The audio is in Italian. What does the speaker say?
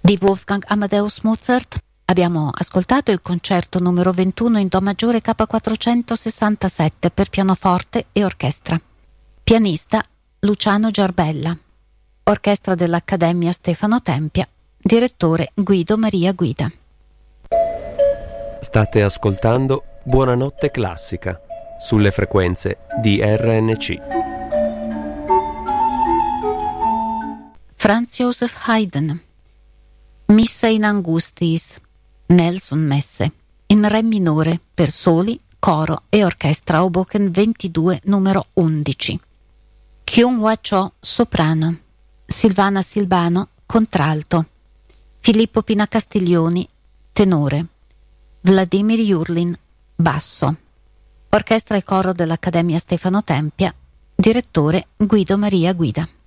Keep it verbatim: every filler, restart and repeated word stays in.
Di Wolfgang Amadeus Mozart abbiamo ascoltato il concerto numero ventuno in Do maggiore K quattrocentosessantasette per pianoforte e orchestra. Pianista Luciano Giarbella. Orchestra dell'Accademia Stefano Tempia. Direttore Guido Maria Guida. State ascoltando Buonanotte Classica sulle frequenze di R N C. Franz Joseph Haydn. Missa in Angustiis, Nelson Messe, in Re minore per soli, coro e orchestra Hoboken ventidue numero undici. Kyung-Hwa Cho soprano, Silvana Silvano contralto, Filippo Pinacastiglioni tenore, Vladimir Jurlin basso. Orchestra e coro dell'Accademia Stefano Tempia. Direttore Guido Maria Guida.